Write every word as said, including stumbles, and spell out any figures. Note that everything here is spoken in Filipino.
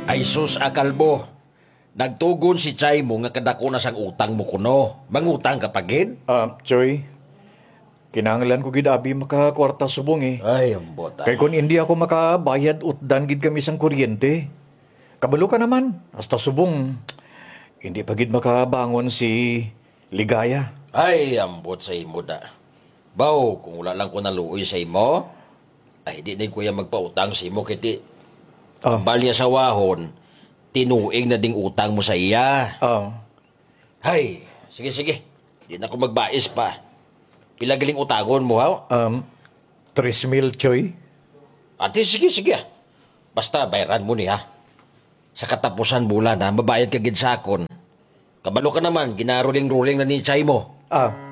Ay sus akalbo. Nagtugon si Chay mo nga kadako na sang utang mo kuno. Mangutang ka pagid? Ah, Choy, kinahanglan ko gid abi makakwarta subong eh. Ay, ambot. Kay kung hindi ako makabayad utdan gid kami sang kuryente. Kabalo ka naman, hasta subong. Hindi pa gid makabangon si Ligaya. Ay, ambot sa imo da. Baw, kung wala lang ko naluoy sa imo, ay di din kuya magpautang sa imo kiti. Ah, Balya sa wahon, tinuig na ding utang mo sa iya. ah, Hay, sige sige. Di na ako magbais pa. Pila galing utagon mo, ha? um, tres mil, Choy. Ate, sige sige. Basta bayaran mo ni, ha? Sa katapusan bulan, ha? Mabayad ka gid sakon. Kabalo ka naman, ginaruling-ruling na ni Chay mo. Ah,